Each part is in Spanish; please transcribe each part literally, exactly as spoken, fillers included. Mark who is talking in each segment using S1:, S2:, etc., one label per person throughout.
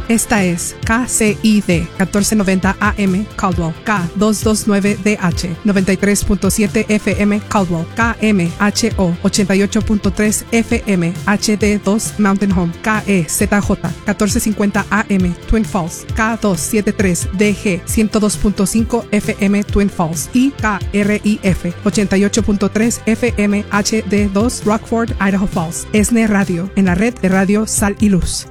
S1: Esta es K C I D catorce noventa A M Caldwell, K doscientos veintinueve D H noventa y tres punto siete F M Caldwell, K M H O ochenta y ocho punto tres F M H D dos Mountain Home, K E Z J catorce cincuenta A M Twin Falls, K doscientos setenta y tres D G ciento dos punto cinco F M Twin Falls y K R I F ochenta y ocho punto tres F M H D dos Rockford, Idaho Falls. ESNE Radio, en la red de Radio Sal y Luz.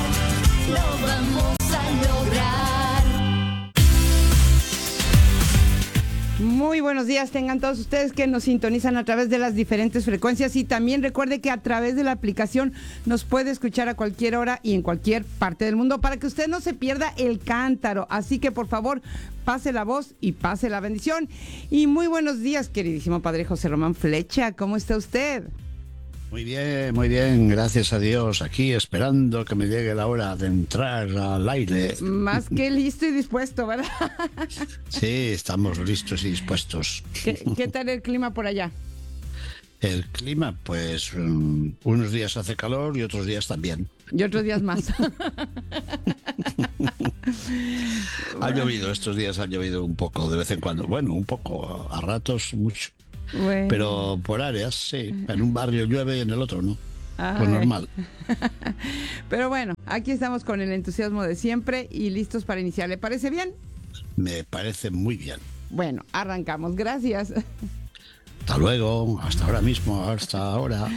S2: Muy buenos días tengan todos ustedes que nos sintonizan a través de las diferentes frecuencias, y también recuerde que a través de la aplicación nos puede escuchar a cualquier hora y en cualquier parte del mundo para que usted no se pierda el cántaro. Así que por favor pase la voz y pase la bendición. Y muy buenos días, queridísimo Padre José Román Flecha, ¿cómo está usted?
S3: Muy bien, muy bien, gracias a Dios, aquí esperando que me llegue la hora de entrar al aire.
S2: Más que listo y dispuesto, ¿verdad?
S3: Sí, estamos listos y dispuestos.
S2: ¿Qué, qué tal el clima por allá?
S3: El clima, pues um, unos días hace calor y otros días también.
S2: Y otros días más.
S3: Ha llovido, estos días ha llovido un poco de vez en cuando. Bueno, un poco, a ratos mucho. Bueno. Pero por áreas, sí. En un barrio llueve y en el otro no. Ay. Pues normal.
S2: Pero bueno, aquí estamos con el entusiasmo de siempre y listos para iniciar. ¿Le parece bien?
S3: Me parece muy bien.
S2: Bueno, arrancamos. Gracias.
S3: Hasta luego. Hasta ahora mismo. Hasta ahora.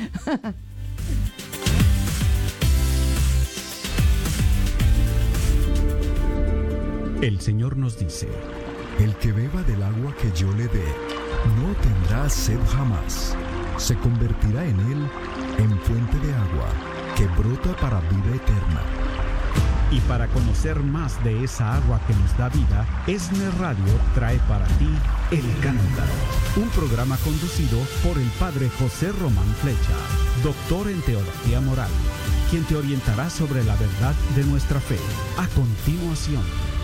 S4: El Señor nos dice: el que beba del agua que yo le dé no tendrá sed jamás. Se convertirá en él en fuente de agua que brota para vida eterna. Y para conocer más de esa agua que nos da vida, ESNE Radio trae para ti El Cántaro, un programa conducido por el Padre José Román Flecha, doctor en Teología Moral, quien te orientará sobre la verdad de nuestra fe. A continuación.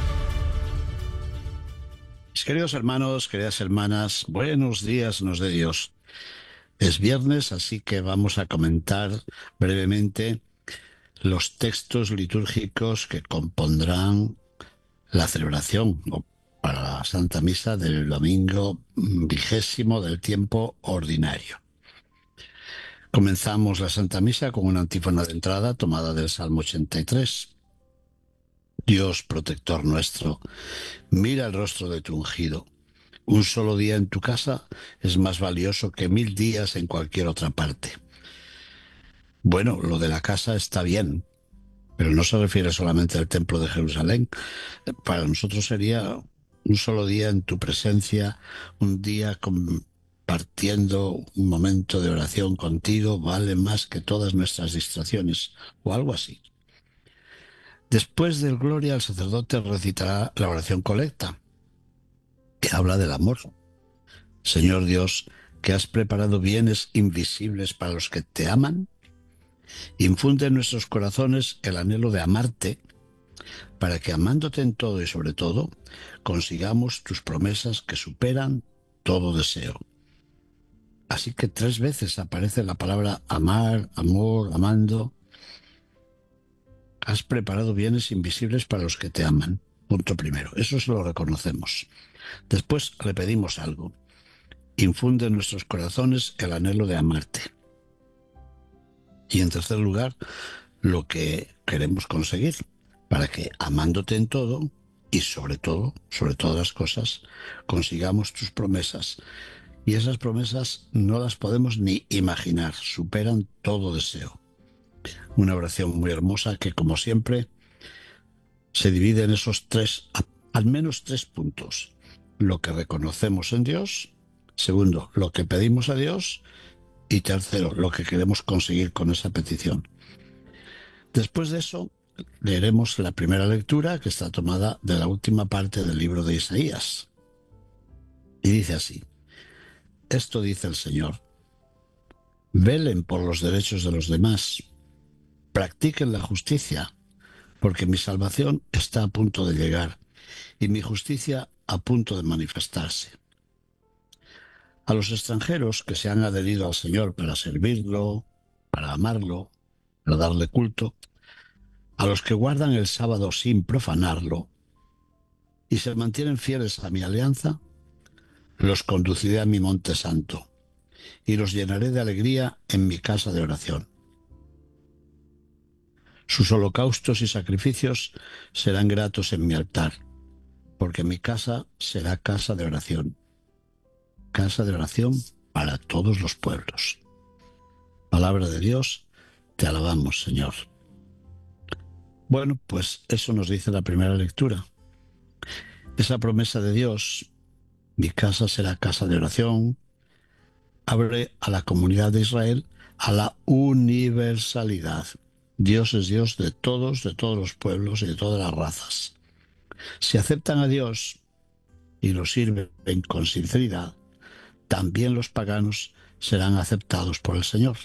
S3: Mis queridos hermanos, queridas hermanas, buenos días nos dé Dios. Es viernes, así que vamos a comentar brevemente los textos litúrgicos que compondrán la celebración para la Santa Misa del domingo vigésimo del tiempo ordinario. Comenzamos la Santa Misa con una antífona de entrada tomada del Salmo ochenta y tres. Dios, protector nuestro, mira el rostro de tu ungido. Un solo día en tu casa es más valioso que mil días en cualquier otra parte. Bueno, lo de la casa está bien, pero no se refiere solamente al templo de Jerusalén. Para nosotros sería un solo día en tu presencia, un día compartiendo un momento de oración contigo, vale más que todas nuestras distracciones, o algo así. Después del Gloria, el sacerdote recitará la oración colecta, que habla del amor. Señor Dios, que has preparado bienes invisibles para los que te aman, infunde en nuestros corazones el anhelo de amarte, para que amándote en todo y sobre todo, consigamos tus promesas que superan todo deseo. Así que tres veces aparece la palabra amar, amor, amando. Has preparado bienes invisibles para los que te aman. Punto primero. Eso se lo reconocemos. Después le pedimos algo. Infunde en nuestros corazones el anhelo de amarte. Y en tercer lugar, lo que queremos conseguir, para que amándote en todo y sobre todo, sobre todas las cosas, consigamos tus promesas. Y esas promesas no las podemos ni imaginar, superan todo deseo. Una oración muy hermosa que, como siempre, se divide en esos tres, al menos tres puntos. Lo que reconocemos en Dios. Segundo, lo que pedimos a Dios. Y tercero, lo que queremos conseguir con esa petición. Después de eso, leeremos la primera lectura, que está tomada de la última parte del libro de Isaías. Y dice así: esto dice el Señor: velen por los derechos de los demás. Practiquen la justicia, porque mi salvación está a punto de llegar y mi justicia a punto de manifestarse. A los extranjeros que se han adherido al Señor para servirlo, para amarlo, para darle culto, A los que guardan el sábado sin profanarlo y se mantienen fieles a mi alianza, los conduciré a mi monte santo y los llenaré de alegría en mi casa de oración. Sus holocaustos y sacrificios serán gratos en mi altar, porque mi casa será casa de oración, casa de oración para todos los pueblos. Palabra de Dios, te alabamos, Señor. Bueno, pues eso nos dice la primera lectura. Esa promesa de Dios, mi casa será casa de oración, abre a la comunidad de Israel a la universalidad. Dios es Dios de todos, de todos los pueblos y de todas las razas. Si aceptan a Dios y lo sirven con sinceridad, también los paganos serán aceptados por el Señor.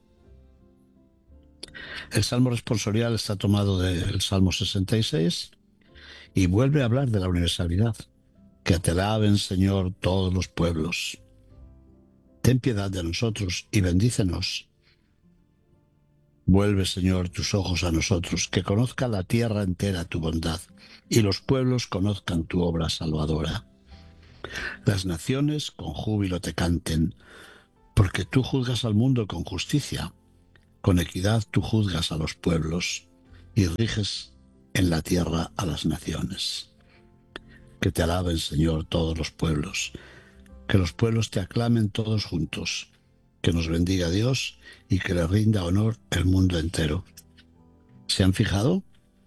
S3: El Salmo responsorial está tomado del Salmo sesenta y seis y vuelve a hablar de la universalidad. Que te alaben, Señor, todos los pueblos. Ten piedad de nosotros y bendícenos. Vuelve, Señor, tus ojos a nosotros, que conozca la tierra entera tu bondad, y los pueblos conozcan tu obra salvadora. Las naciones con júbilo te canten, porque tú juzgas al mundo con justicia. Con equidad tú juzgas a los pueblos, y riges en la tierra a las naciones. Que te alaben, Señor, todos los pueblos, que los pueblos te aclamen todos juntos, que nos bendiga Dios y que le rinda honor el mundo entero. ¿Se han fijado?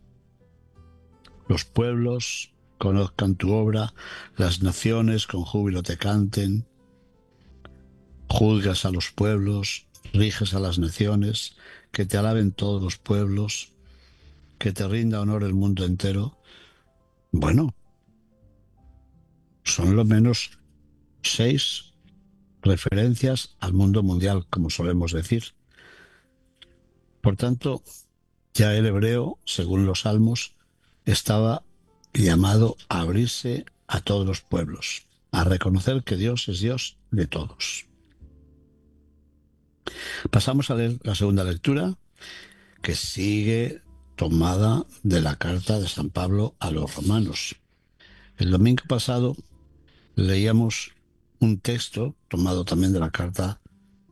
S3: Los pueblos conozcan tu obra, las naciones con júbilo te canten, juzgas a los pueblos, riges a las naciones, que te alaben todos los pueblos, que te rinda honor el mundo entero. Bueno, son lo menos seis referencias al mundo mundial, como solemos decir. Por tanto, ya el hebreo, según los salmos, estaba llamado a abrirse a todos los pueblos, a reconocer que Dios es Dios de todos. Pasamos a leer la segunda lectura, que sigue tomada de la carta de San Pablo a los romanos. El domingo pasado leíamos un texto tomado también de la carta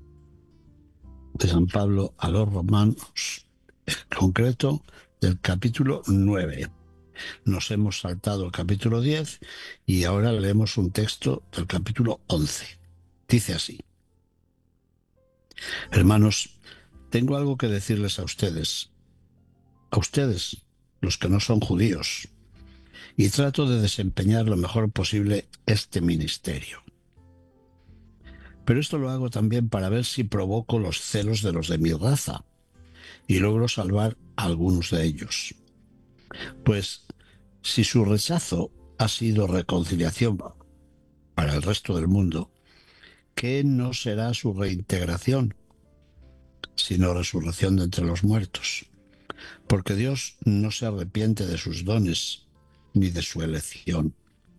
S3: de San Pablo a los romanos, en concreto del capítulo nueve. Nos hemos saltado el capítulo diez y ahora leemos un texto del capítulo once. Dice así: Hermanos, tengo algo que decirles a ustedes, a ustedes, los que no son judíos, y trato de desempeñar lo mejor posible este ministerio. Pero esto lo hago también para ver si provoco los celos de los de mi raza y logro salvar a algunos de ellos. Pues si su rechazo ha sido reconciliación para el resto del mundo, ¿qué no será su reintegración, sino resurrección de entre los muertos? Porque Dios no se arrepiente de sus dones ni de su elección.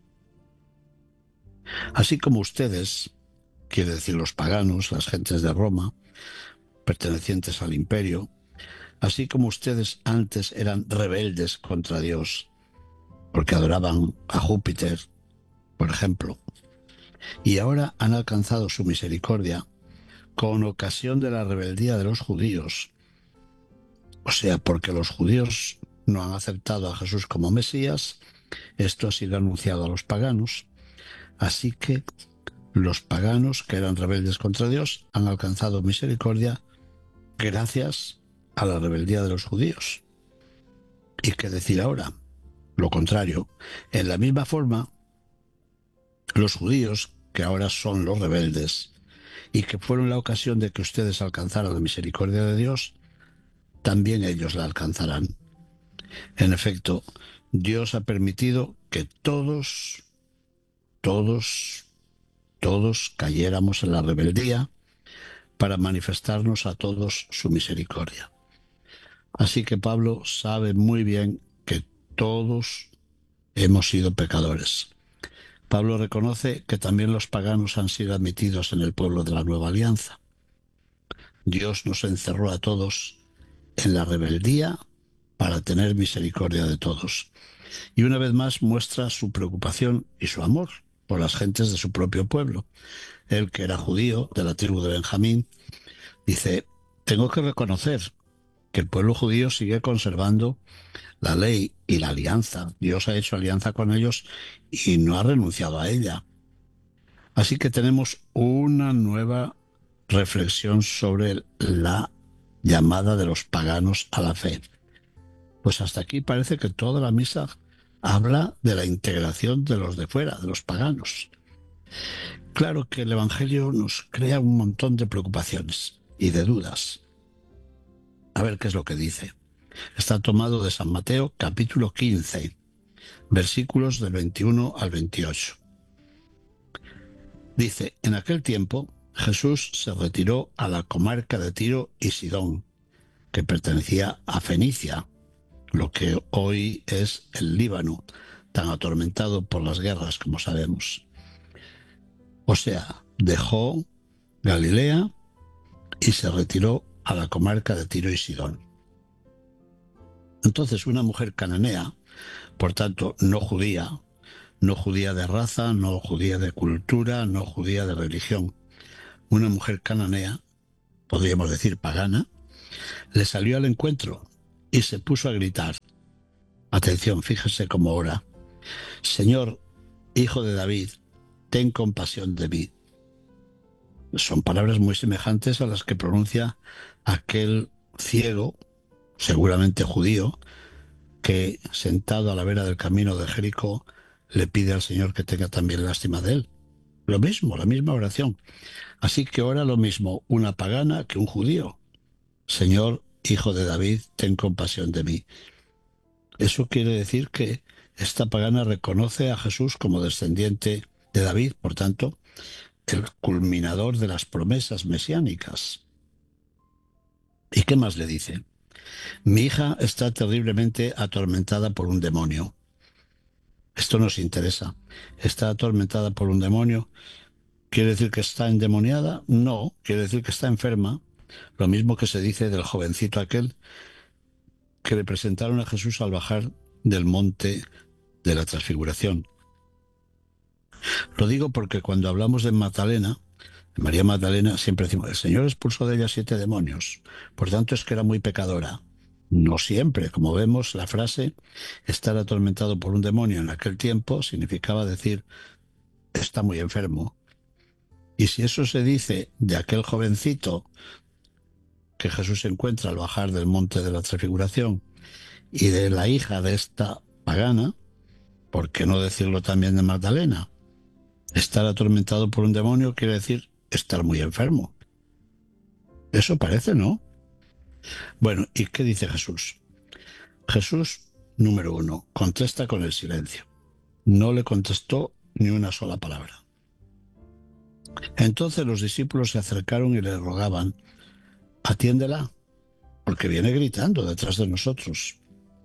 S3: Así como ustedes, quiere decir los paganos, las gentes de Roma, pertenecientes al imperio, así como ustedes antes eran rebeldes contra Dios, porque adoraban a Júpiter, por ejemplo, y ahora han alcanzado su misericordia con ocasión de la rebeldía de los judíos, o sea, porque los judíos no han aceptado a Jesús como Mesías. Esto ha sido anunciado a los paganos, así que los paganos que eran rebeldes contra Dios han alcanzado misericordia gracias a la rebeldía de los judíos. ¿Y qué decir ahora? Lo contrario. En la misma forma, los judíos, que ahora son los rebeldes y que fueron la ocasión de que ustedes alcanzaran la misericordia de Dios, también ellos la alcanzarán. En efecto, Dios ha permitido que todos, todos, todos cayéramos en la rebeldía para manifestarnos a todos su misericordia. Así que Pablo sabe muy bien que todos hemos sido pecadores. Pablo reconoce que también los paganos han sido admitidos en el pueblo de la nueva alianza. Dios nos encerró a todos en la rebeldía para tener misericordia de todos. Y una vez más muestra su preocupación y su amor por las gentes de su propio pueblo. Él, que era judío, de la tribu de Benjamín, dice: tengo que reconocer que el pueblo judío sigue conservando la ley y la alianza. Dios ha hecho alianza con ellos y no ha renunciado a ella. Así que tenemos una nueva reflexión sobre la llamada de los paganos a la fe. Pues hasta aquí parece que toda la misa habla de la integración de los de fuera, de los paganos. Claro que el Evangelio nos crea un montón de preocupaciones y de dudas. A ver qué es lo que dice. Está tomado de San Mateo, capítulo quince, versículos del veintiuno al veintiocho. Dice: en aquel tiempo Jesús se retiró a la comarca de Tiro y Sidón, que pertenecía a Fenicia, lo que hoy es el Líbano, tan atormentado por las guerras como sabemos. O sea, dejó Galilea y se retiró a la comarca de Tiro y Sidón. Entonces una mujer cananea, por tanto no judía, no judía de raza, no judía de cultura, no judía de religión, una mujer cananea, podríamos decir pagana, le salió al encuentro y se puso a gritar. Atención, fíjese cómo ora: Señor, Hijo de David, ten compasión de mí. Son palabras muy semejantes a las que pronuncia aquel ciego, seguramente judío, que sentado a la vera del camino de Jericó le pide al Señor que tenga también lástima de él. Lo mismo, la misma oración. Así que ora lo mismo una pagana que un judío. Señor, Hijo de David, ten compasión de mí. Eso quiere decir que esta pagana reconoce a Jesús como descendiente de David, por tanto, el culminador de las promesas mesiánicas. ¿Y qué más le dice? Mi hija está terriblemente atormentada por un demonio. Esto nos interesa. ¿Está atormentada por un demonio? ¿Quiere decir que está endemoniada? No, quiere decir que está enferma. Lo mismo que se dice del jovencito aquel que le presentaron a Jesús al bajar del monte de la Transfiguración. Lo digo porque cuando hablamos de Magdalena, de María Magdalena, siempre decimos: el Señor expulsó de ella siete demonios, por tanto es que era muy pecadora. No siempre. Como vemos, la frase estar atormentado por un demonio en aquel tiempo significaba decir está muy enfermo. Y si eso se dice de aquel jovencito que Jesús encuentra al bajar del monte de la Transfiguración y de la hija de esta pagana, ¿por qué no decirlo también de Magdalena? Estar atormentado por un demonio quiere decir estar muy enfermo. Eso parece, ¿no? Bueno, ¿y qué dice Jesús? Jesús, número uno, contesta con el silencio. No le contestó ni una sola palabra. Entonces los discípulos se acercaron y le rogaban: atiéndela, porque viene gritando detrás de nosotros.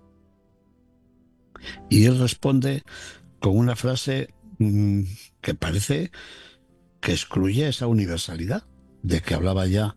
S3: Y él responde con una frase mmm, que parece que excluye esa universalidad de que hablaba ya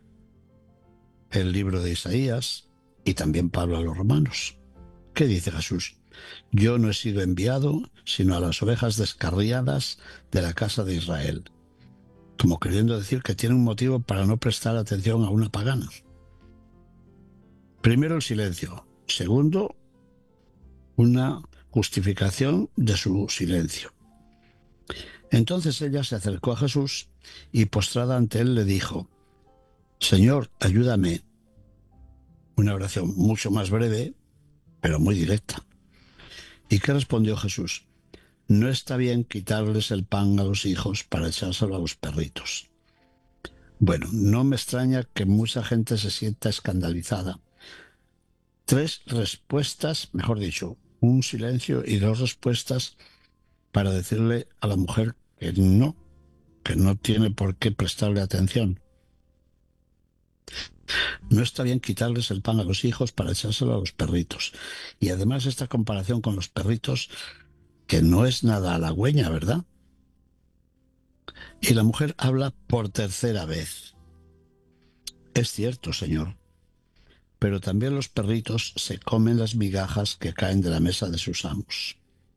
S3: el libro de Isaías y también Pablo a los romanos. ¿Qué dice Jesús? Yo no he sido enviado sino a las ovejas descarriadas de la casa de Israel. Como queriendo decir que tiene un motivo para no prestar atención a una pagana. Primero, el silencio. Segundo, una justificación de su silencio. Entonces ella se acercó a Jesús y postrada ante él le dijo: Señor, ayúdame. Una oración mucho más breve, pero muy directa. ¿Y qué respondió Jesús? No está bien quitarles el pan a los hijos para echárselo a los perritos. Bueno, no me extraña que mucha gente se sienta escandalizada. Tres respuestas, mejor dicho, un silencio y dos respuestas para decirle a la mujer que no, que no tiene por qué prestarle atención. No está bien quitarles el pan a los hijos para echárselo a los perritos. Y además esta comparación con los perritos, que no es nada halagüeña, ¿verdad? Y la mujer habla por tercera vez. Es cierto, Señor. pero también los perritos se comen las migajas que caen de la mesa de sus amos.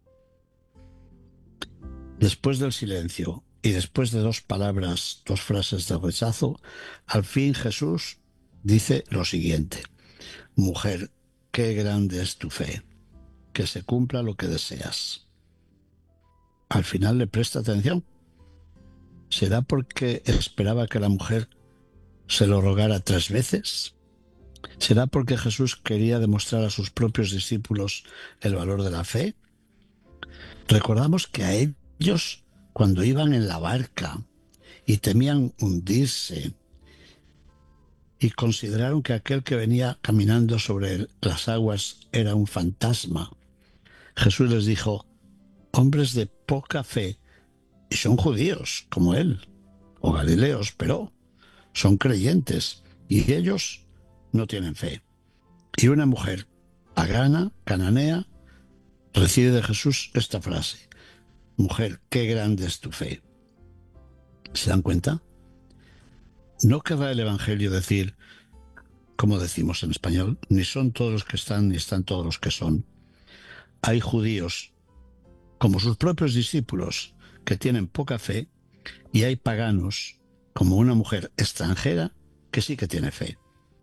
S3: Después del silencio y después de dos palabras, dos frases de rechazo, al fin Jesús dice lo siguiente: mujer, qué grande es tu fe, que se cumpla lo que deseas. Al final le presta atención. ¿Será porque esperaba que la mujer se lo rogara tres veces? ¿Será porque Jesús quería demostrar a sus propios discípulos el valor de la fe? Recordamos que a ellos, cuando iban en la barca y temían hundirse y consideraron que aquel que venía caminando sobre las aguas era un fantasma, Jesús les dijo: hombres de poca fe, y son judíos como él, o galileos, pero son creyentes, y ellos no tienen fe. Y una mujer pagana, cananea, recibe de Jesús esta frase: mujer, qué grande es tu fe. ¿Se dan cuenta? No querrá el Evangelio decir, como decimos en español, ni son todos los que están, ni están todos los que son. Hay judíos, como sus propios discípulos, que tienen poca fe, y hay paganos, como una mujer extranjera, que sí que tiene fe.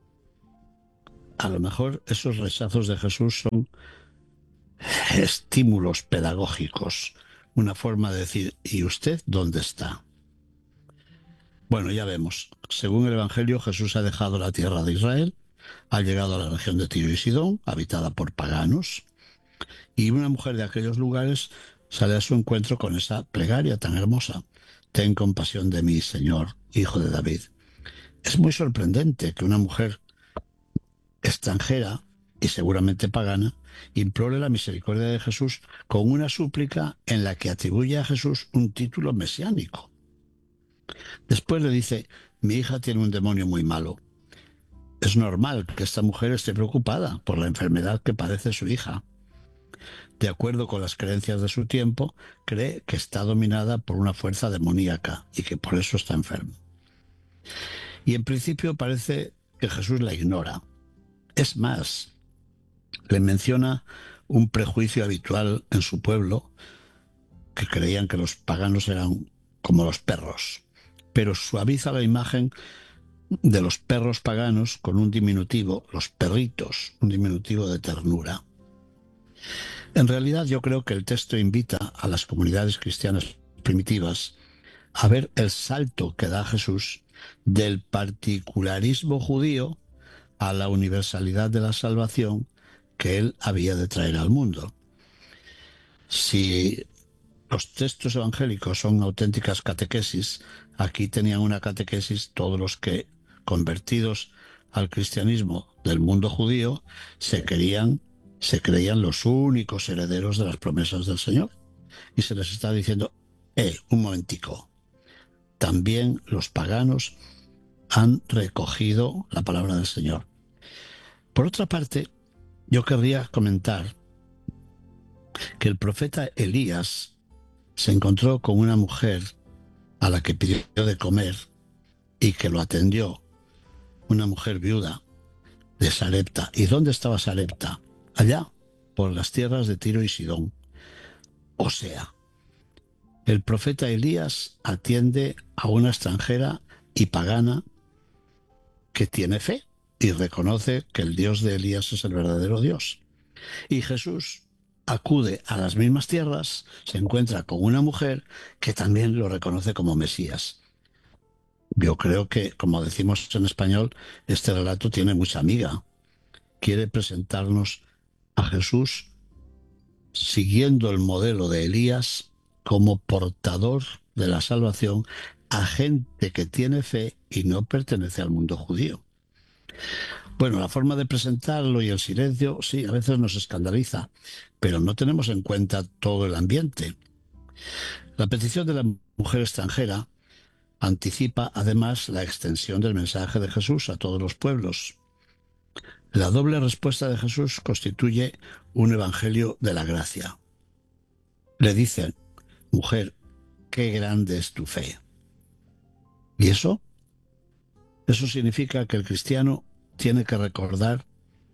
S3: A lo mejor esos rechazos de Jesús son estímulos pedagógicos, una forma de decir: ¿y usted dónde está? Bueno, ya vemos. Según el Evangelio, Jesús ha dejado la tierra de Israel, ha llegado a la región de Tiro y Sidón, habitada por paganos, y una mujer de aquellos lugares sale a su encuentro con esa plegaria tan hermosa: ten compasión de mí, Señor, hijo de David. Es muy sorprendente que una mujer extranjera y seguramente pagana implore la misericordia de Jesús con una súplica en la que atribuye a Jesús un título mesiánico. Después le dice: mi hija tiene un demonio muy malo. Es normal que esta mujer esté preocupada por la enfermedad que padece su hija. De acuerdo con las creencias de su tiempo, cree que está dominada por una fuerza demoníaca y que por eso está enferma. Y en principio parece que Jesús la ignora. Es más, le menciona un prejuicio habitual en su pueblo, que creían que los paganos eran como los perros, pero suaviza la imagen de los perros paganos con un diminutivo, los perritos, un diminutivo de ternura. En realidad yo creo que el texto invita a las comunidades cristianas primitivas a ver el salto que da Jesús del particularismo judío a la universalidad de la salvación que él había de traer al mundo. Si los textos evangélicos son auténticas catequesis, aquí tenían una catequesis todos los que, convertidos al cristianismo del mundo judío, se creían, se creían los únicos herederos de las promesas del Señor. Y se les está diciendo: eh, un momentico, también los paganos han recogido la palabra del Señor. Por otra parte, yo querría comentar que el profeta Elías se encontró con una mujer a la que pidió de comer y que lo atendió, una mujer viuda de Sarepta. ¿Y dónde estaba Sarepta? Allá, por las tierras de Tiro y Sidón. O sea, el profeta Elías atiende a una extranjera y pagana que tiene fe y reconoce que el Dios de Elías es el verdadero Dios. Y Jesús acude a las mismas tierras, se encuentra con una mujer que también lo reconoce como Mesías. Yo creo que, como decimos en español, este relato tiene mucha miga. Quiere presentarnos a Jesús siguiendo el modelo de Elías como portador de la salvación a gente que tiene fe y no pertenece al mundo judío. Bueno, la forma de presentarlo y el silencio, sí, a veces nos escandaliza, pero no tenemos en cuenta todo el ambiente. La petición de la mujer extranjera anticipa además la extensión del mensaje de Jesús a todos los pueblos. La doble respuesta de Jesús constituye un evangelio de la gracia. Le dicen: mujer, qué grande es tu fe. ¿Y eso? Eso significa que el cristiano tiene que recordar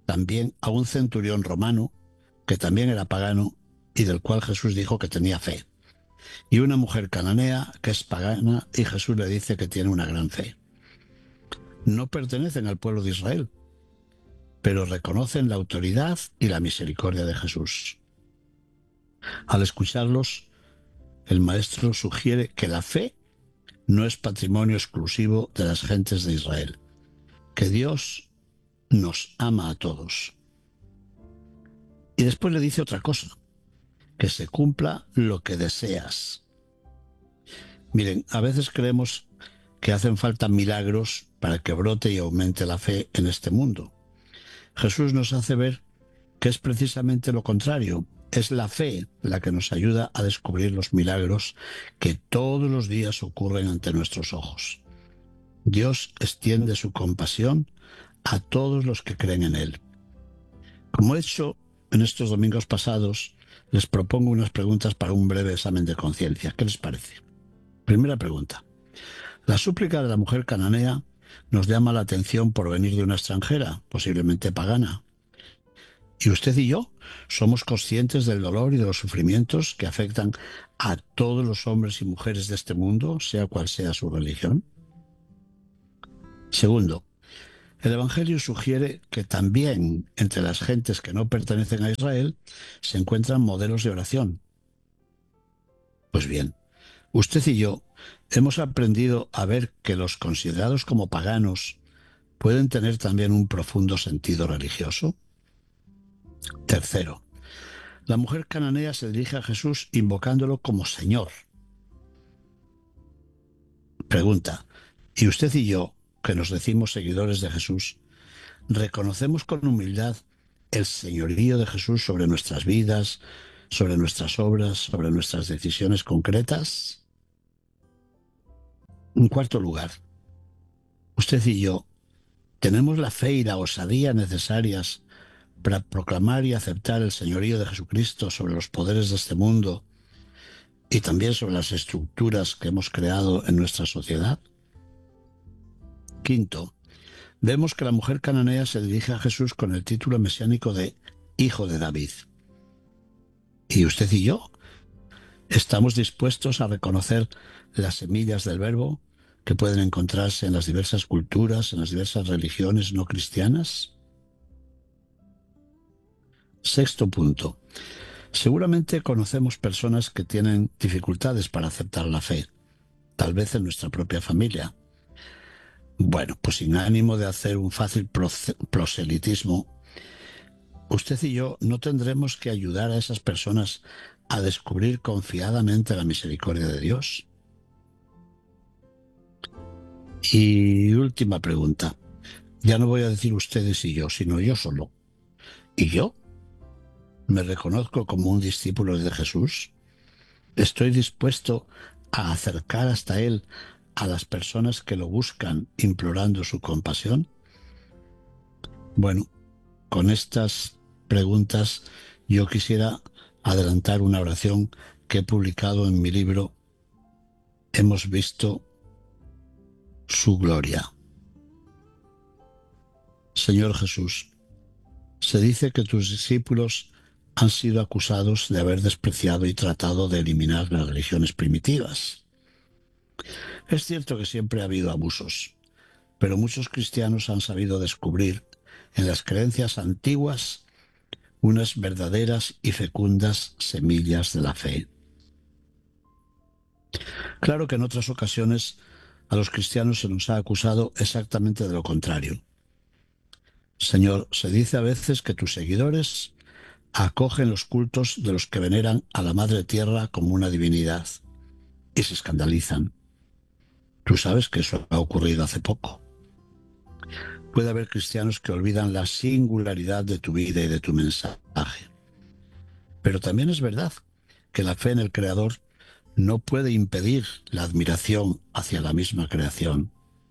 S3: también a un centurión romano, que también era pagano y del cual Jesús dijo que tenía fe, y una mujer cananea que es pagana y Jesús le dice que tiene una gran fe. No pertenecen al pueblo de Israel, pero reconocen la autoridad y la misericordia de Jesús. Al escucharlos, el maestro sugiere que la fe no es patrimonio exclusivo de las gentes de Israel, que Dios nos ama a todos. Y después le dice otra cosa, que se cumpla lo que deseas. Miren, a veces creemos que hacen falta milagros para que brote y aumente la fe en este mundo. Jesús nos hace ver que es precisamente lo contrario. Es la fe la que nos ayuda a descubrir los milagros que todos los días ocurren ante nuestros ojos. Dios extiende su compasión a todos los que creen en Él. Como he hecho en estos domingos pasados, les propongo unas preguntas para un breve examen de conciencia. ¿Qué les parece? Primera pregunta. La súplica de la mujer cananea nos llama la atención por venir de una extranjera, posiblemente pagana. ¿Y usted y yo somos conscientes del dolor y de los sufrimientos que afectan a todos los hombres y mujeres de este mundo, sea cual sea su religión? Segundo, el Evangelio sugiere que también entre las gentes que no pertenecen a Israel se encuentran modelos de oración. Pues bien, usted y yo hemos aprendido a ver que los considerados como paganos pueden tener también un profundo sentido religioso. Tercero, la mujer cananea se dirige a Jesús invocándolo como Señor. Pregunta, ¿y usted y yo, que nos decimos seguidores de Jesús, reconocemos con humildad el señorío de Jesús sobre nuestras vidas, sobre nuestras obras, sobre nuestras decisiones concretas? En cuarto lugar, usted y yo tenemos la fe y la osadía necesarias para proclamar y aceptar el señorío de Jesucristo sobre los poderes de este mundo y también sobre las estructuras que hemos creado en nuestra sociedad. Quinto, vemos que la mujer cananea se dirige a Jesús con el título mesiánico de Hijo de David. ¿Y usted y yo estamos dispuestos a reconocer las semillas del verbo que pueden encontrarse en las diversas culturas, en las diversas religiones no cristianas? Sexto punto. Seguramente conocemos personas que tienen dificultades para aceptar la fe, tal vez en nuestra propia familia. Bueno, pues sin ánimo de hacer un fácil proselitismo, usted y yo no tendremos que ayudar a esas personas a descubrir confiadamente la misericordia de Dios. Y última pregunta. Ya no voy a decir ustedes y yo, sino yo solo. ¿Y yo? ¿Me reconozco como un discípulo de Jesús? ¿Estoy dispuesto a acercar hasta Él a las personas que lo buscan implorando su compasión? Bueno, con estas preguntas yo quisiera adelantar una oración que he publicado en mi libro Hemos visto su gloria. Señor Jesús, se dice que tus discípulos han sido acusados de haber despreciado y tratado de eliminar las religiones primitivas. Es cierto que siempre ha habido abusos, pero muchos cristianos han sabido descubrir en las creencias antiguas unas verdaderas y fecundas semillas de la fe. Claro que en otras ocasiones a los cristianos se nos ha acusado exactamente de lo contrario. Señor, se dice a veces que tus seguidores acogen los cultos de los que veneran a la Madre Tierra como una divinidad y se escandalizan. Tú sabes que eso ha ocurrido hace poco. Puede haber cristianos que olvidan la singularidad de tu vida y de tu mensaje. Pero también es verdad que la fe en el Creador no puede impedir la admiración hacia la misma creación.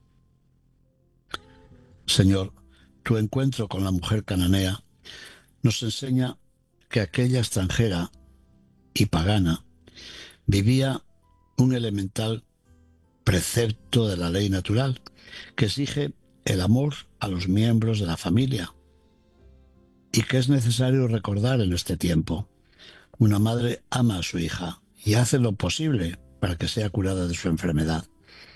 S3: Señor, tu encuentro con la mujer cananea nos enseña que aquella extranjera y pagana vivía un elemental precepto de la ley natural que exige el amor a los miembros de la familia. y que es necesario recordar en este tiempo. Una madre ama a su hija y hace lo posible para que sea curada de su enfermedad.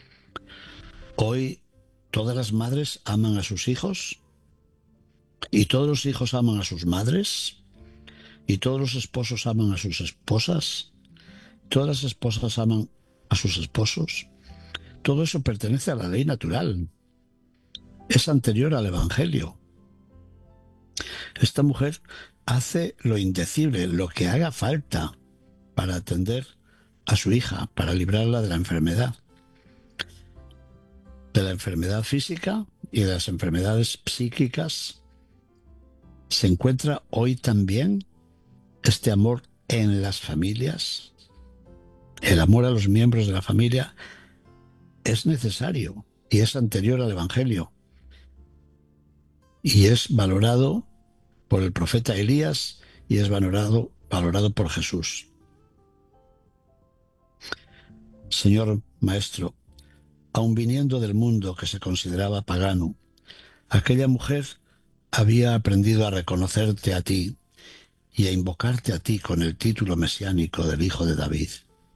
S3: Hoy todas las madres aman a sus hijos y todos los hijos aman a sus madres y todos los esposos aman a sus esposas, todas las esposas aman a sus esposos. Todo eso pertenece a la ley natural. Es anterior al Evangelio. Esta mujer hace lo indecible, lo que haga falta para atender a su hija, para librarla de la enfermedad. De la enfermedad física y de las enfermedades psíquicas. ¿Se encuentra hoy también este amor en las familias? El amor a los miembros de la familia es necesario y es anterior al Evangelio. Y es valorado por el profeta Elías y es valorado, valorado por Jesús. Señor Maestro, aun viniendo del mundo que se consideraba pagano, aquella mujer había aprendido a reconocerte a ti y a invocarte a ti con el título mesiánico del Hijo de David.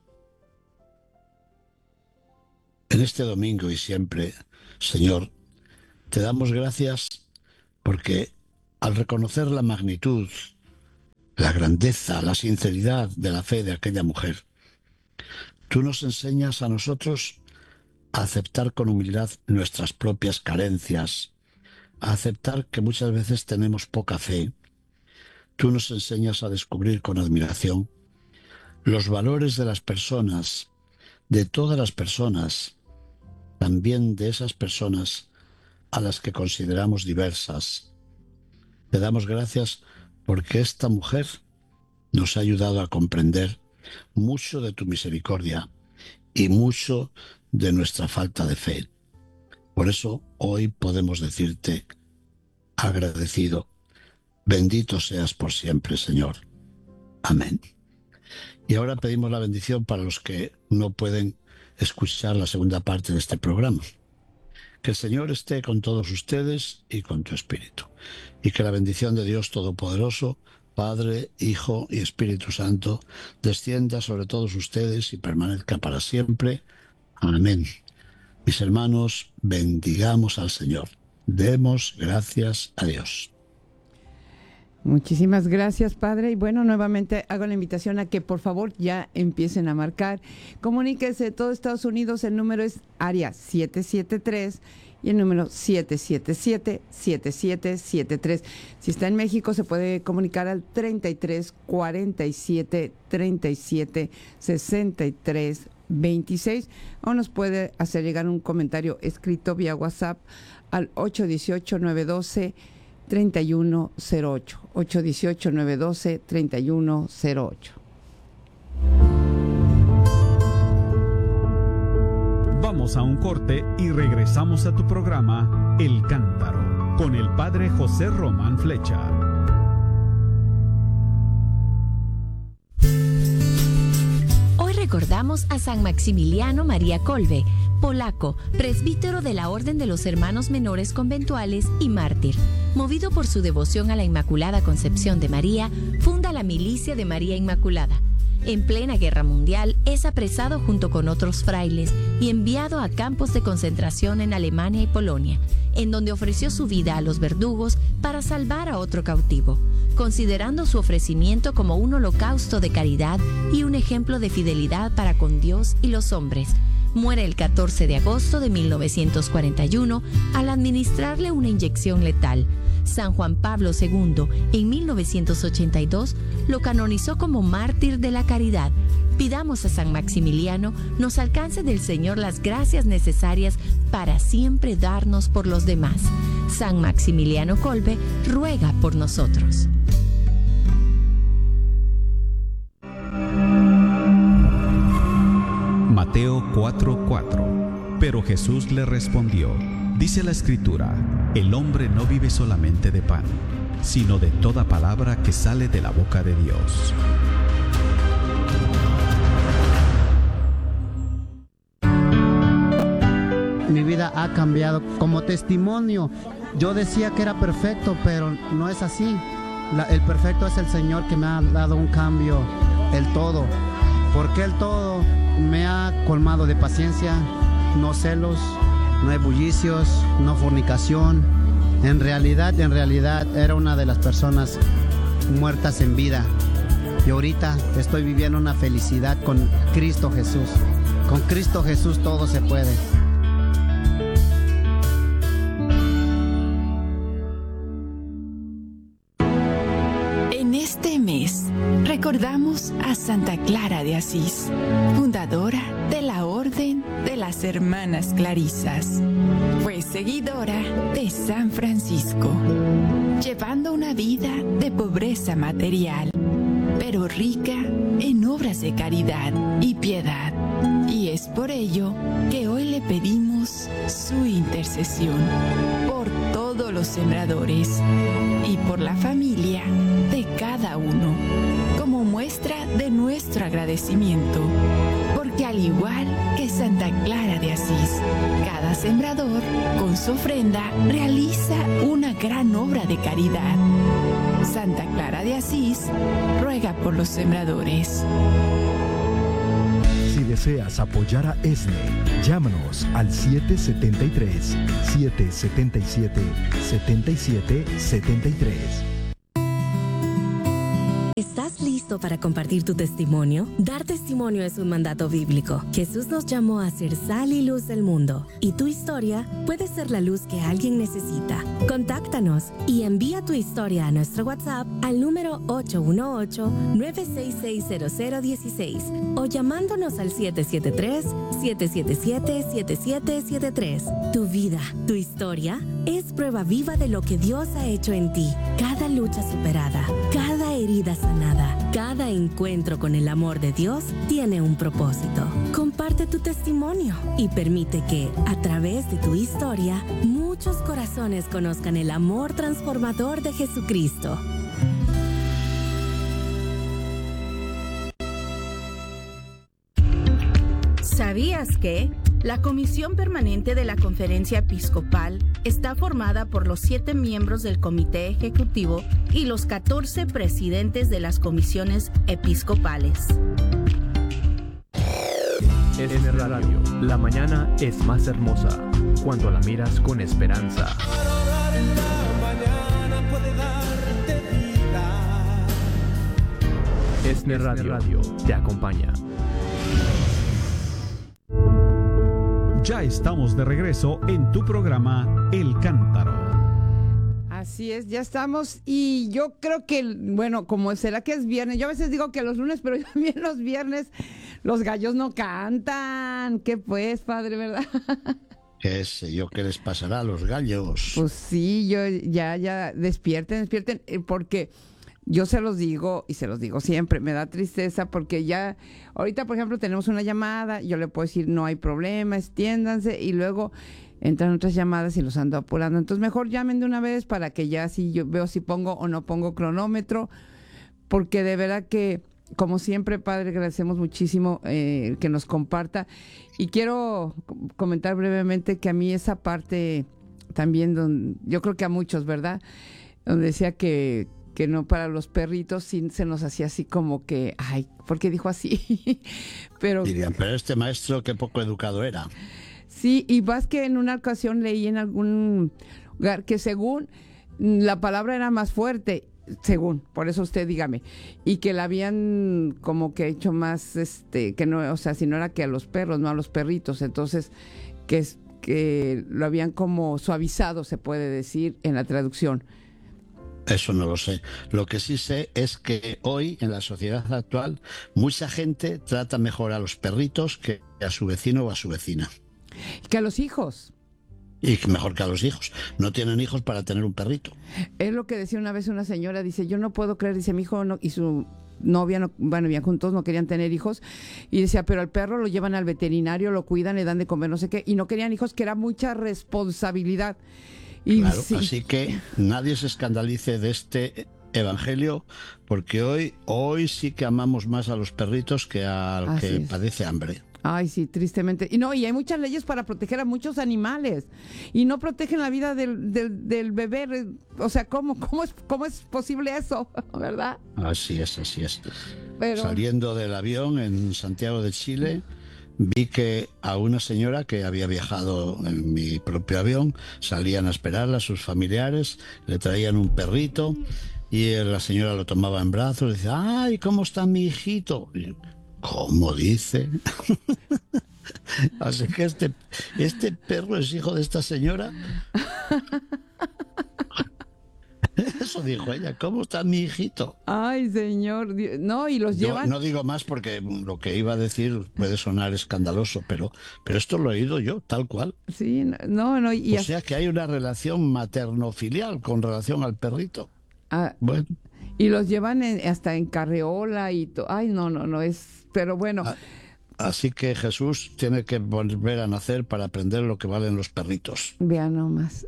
S3: En este domingo y siempre, Señor, te damos gracias porque al reconocer la magnitud, la grandeza, la sinceridad de la fe de aquella mujer, tú nos enseñas a nosotros a aceptar con humildad nuestras propias carencias, a aceptar que muchas veces tenemos poca fe. Tú nos enseñas a descubrir con admiración los valores de las personas, de todas las personas, también de esas personas a las que consideramos diversas. Te damos gracias porque esta mujer nos ha ayudado a comprender mucho de tu misericordia y mucho de nuestra falta de fe. Por eso hoy podemos decirte agradecido. Bendito seas por siempre, Señor. Amén. Y ahora pedimos la bendición para los que no pueden escuchar la segunda parte de este programa. Que el Señor esté con todos ustedes y con tu espíritu. Y que la bendición de Dios Todopoderoso, Padre, Hijo y Espíritu Santo, descienda sobre todos ustedes y permanezca para siempre. Amén. Mis hermanos, bendigamos al Señor. Demos gracias a Dios.
S2: Muchísimas gracias, Padre. Y bueno, nuevamente hago la invitación a que por favor ya empiecen a marcar. Comuníquese de todo Estados Unidos, el número es área siete siete tres y el número siete siete siete, siete siete siete tres. Si está en México se puede comunicar al treinta y tres, cuarenta y siete, treinta y siete, sesenta y tres, veintiséis o nos puede hacer llegar un comentario escrito vía WhatsApp al ocho uno ocho, nueve uno dos, tres uno cero ocho, ocho uno ocho, nueve uno dos, tres uno cero ocho.
S5: Vamos a un corte y regresamos a tu programa El Cántaro con el Padre José Román Flecha.
S6: Hoy recordamos a San Maximiliano María Kolbe, polaco, presbítero de la Orden de los Hermanos Menores Conventuales y mártir. Movido por su devoción a la Inmaculada Concepción de María, funda la Milicia de María Inmaculada. En plena Guerra Mundial, es apresado junto con otros frailes y enviado a campos de concentración en Alemania y Polonia, en donde ofreció su vida a los verdugos para salvar a otro cautivo, considerando su ofrecimiento como un holocausto de caridad y un ejemplo de fidelidad para con Dios y los hombres. Muere el catorce de agosto de mil novecientos cuarenta y uno al administrarle una inyección letal. San Juan Pablo segundo, en mil novecientos ochenta y dos, lo canonizó como mártir de la caridad. Pidamos a San Maximiliano nos alcance del Señor las gracias necesarias para siempre darnos por los demás. San Maximiliano Kolbe ruega por nosotros.
S5: Mateo cuatro cuatro. Pero Jesús le respondió, dice la Escritura, el hombre no vive solamente de pan, sino de toda palabra que sale de la boca de Dios.
S7: Mi vida ha cambiado como testimonio. Yo decía que era perfecto, pero no es así. la, el perfecto es el Señor que me ha dado un cambio, el todo. Porque el todo me ha colmado de paciencia, no celos, no hay bullicios, no fornicación. En realidad, en realidad era una de las personas muertas en vida. Y ahorita estoy viviendo una felicidad con Cristo Jesús. Con Cristo Jesús todo se puede.
S8: En este mes recordamos a Santa Clara de Asís, fundadora de la Orden de las Hermanas Clarisas. Fue seguidora de San Francisco, llevando una vida de pobreza material, pero rica en obras de caridad y piedad. Y es por ello que hoy le pedimos su intercesión por todos los sembradores y por la familia de cada uno, como muestra de nuestro agradecimiento. Porque al igual que Santa Clara de Asís, cada sembrador con su ofrenda realiza una gran obra de caridad. Santa Clara de Asís ruega por los sembradores.
S4: Si deseas apoyar a E S N E, llámanos al siete siete tres, siete siete siete, siete siete siete tres.
S9: ¿Estás listo para compartir tu testimonio? Dar testimonio es un mandato bíblico. Jesús nos llamó a ser sal y luz del mundo, y tu historia puede ser la luz que alguien necesita. Contáctanos y envía tu historia a nuestro WhatsApp al número ocho uno ocho, nueve seis seis, cero cero uno seis o llamándonos al siete siete tres, siete siete siete, siete siete siete tres. Tu vida, tu historia es prueba viva de lo que Dios ha hecho en ti. Cada lucha superada, cada herida sanada, cada encuentro con el amor de Dios tiene un propósito. Comparte tu testimonio y permite que, a través de tu historia, muchos corazones conozcan el amor transformador de Jesucristo.
S10: ¿Sabías que? La Comisión Permanente de la Conferencia Episcopal está formada por los siete miembros del Comité Ejecutivo y los catorce presidentes de las comisiones episcopales.
S11: E S N E Radio, la mañana es más hermosa cuando la miras con esperanza. E S N E Radio te acompaña.
S5: Ya estamos de regreso en tu programa El Cántaro.
S2: Así es, ya estamos y yo creo que, bueno, como será que es viernes, yo a veces digo que los lunes, pero también los viernes los gallos no cantan. ¿Qué pues, padre, verdad?
S3: ¿Qué sé yo qué les pasará a los gallos?
S2: Pues sí, yo ya, ya, despierten, despierten, porque yo se los digo y se los digo siempre, me da tristeza porque ya, ahorita por ejemplo tenemos una llamada, yo le puedo decir no hay problema, extiéndanse, y luego entran otras llamadas y los ando apurando, entonces mejor llamen de una vez para que ya si yo veo si pongo o no pongo cronómetro, porque de verdad que como siempre, padre, agradecemos muchísimo eh, que nos comparta, y quiero comentar brevemente que a mí esa parte también, donde, yo creo que a muchos, ¿verdad? Donde decía que que no para los perritos, sí se nos hacía así como que, ay, ¿por qué dijo así? Pero
S3: dirían, pero este maestro qué poco educado era.
S2: Sí, y más que en una ocasión leí en algún lugar que según la palabra era más fuerte, según, por eso usted dígame, y que la habían como que hecho más, este, que no, o sea, si no era que a los perros, no a los perritos, entonces que es que lo habían como suavizado, se puede decir, en la traducción.
S3: Eso no lo sé. Lo que sí sé es que hoy, en la sociedad actual, mucha gente trata mejor a los perritos que a su vecino o a su vecina.
S2: Que a los hijos.
S3: Y mejor que a los hijos. No tienen hijos para tener un perrito.
S2: Es lo que decía una vez una señora, dice, yo no puedo creer, dice, mi hijo no, y su novia, no, bueno, vivían juntos, no querían tener hijos, y decía, pero al perro lo llevan al veterinario, lo cuidan, le dan de comer, no sé qué, y no querían hijos, que era mucha responsabilidad. Y
S3: claro,
S2: sí.
S3: Así que nadie se escandalice de este evangelio, porque hoy, hoy sí que amamos más a los perritos que al
S2: Así
S3: que
S2: es.
S3: padece hambre.
S2: Ay, sí, tristemente. Y no, y hay muchas leyes para proteger a muchos animales y no protegen la vida del, del, del bebé. O sea, ¿cómo, cómo, es, ¿cómo es posible eso? ¿Verdad?
S3: Así es, así es.
S2: Pero...
S3: Saliendo del avión en Santiago de Chile, vi que a una señora que había viajado en mi propio avión, salían a esperarla sus familiares, le traían un perrito y la señora lo tomaba en brazos y decía, ¡ay, cómo está mi hijito! Y, ¿cómo dice? Así que este, este perro es hijo de esta señora. Eso dijo ella, ¿cómo está mi hijito?
S2: Ay, señor, no, y los
S3: Yo
S2: llevan...
S3: no digo más porque lo que iba a decir puede sonar escandaloso, pero, pero esto lo he oído yo, tal cual.
S2: Sí, no, no, y...
S3: O sea que hay una relación materno-filial con relación al perrito.
S2: Ah,
S3: bueno.
S2: Y los llevan en, hasta en carreola y todo. Ay, no, no, no es... Pero bueno...
S3: Ah. Así que Jesús tiene que volver a nacer para aprender lo que valen los perritos.
S2: Vean nomás.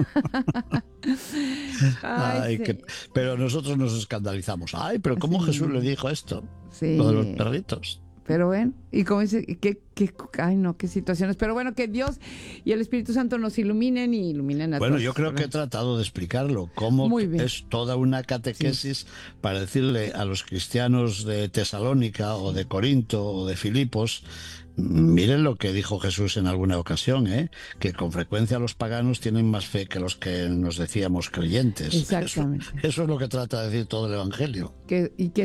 S3: Ay, Ay, sí. que, pero nosotros nos escandalizamos. Ay, pero ¿cómo sí. Jesús le dijo esto?
S2: Sí.
S3: Lo de los perritos.
S2: Pero bueno, y como dice, qué, qué, ay no, qué situaciones. Pero bueno, que Dios y el Espíritu Santo nos iluminen y iluminen a
S3: bueno,
S2: todos.
S3: Bueno, yo creo ¿verdad? que he tratado de explicarlo, cómo es toda una catequesis sí. para decirle a los cristianos de Tesalónica o de Corinto o de Filipos, miren lo que dijo Jesús en alguna ocasión, ¿eh? Que con frecuencia los paganos tienen más fe que los que nos decíamos creyentes.
S2: Exactamente.
S3: Eso, eso es lo que trata de decir todo el Evangelio.
S2: Que, y que